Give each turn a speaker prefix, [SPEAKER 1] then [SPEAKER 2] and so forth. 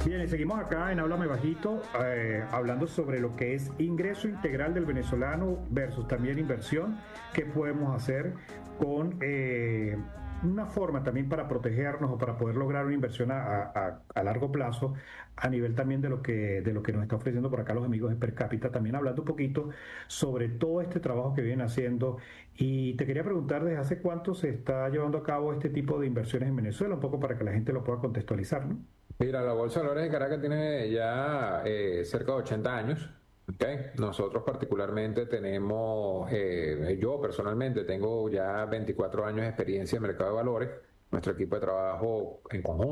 [SPEAKER 1] Bien, y seguimos acá en Háblame Bajito, hablando sobre lo que es ingreso integral del venezolano versus también inversión, qué podemos hacer con una forma también para protegernos o para poder lograr una inversión a largo plazo, a nivel también de lo que nos está ofreciendo por acá los amigos de Per Cápita, también hablando un poquito sobre todo este trabajo que vienen haciendo. Y te quería preguntar, ¿desde hace cuánto se está llevando a cabo este tipo de inversiones en Venezuela? Un poco para que la gente lo pueda contextualizar, ¿no?
[SPEAKER 2] Mira, la Bolsa de Valores de Caracas tiene ya cerca de 80 años. ¿Ok? Nosotros particularmente tenemos, yo personalmente tengo ya 24 años de experiencia en mercado de valores. Nuestro equipo de trabajo en conjunto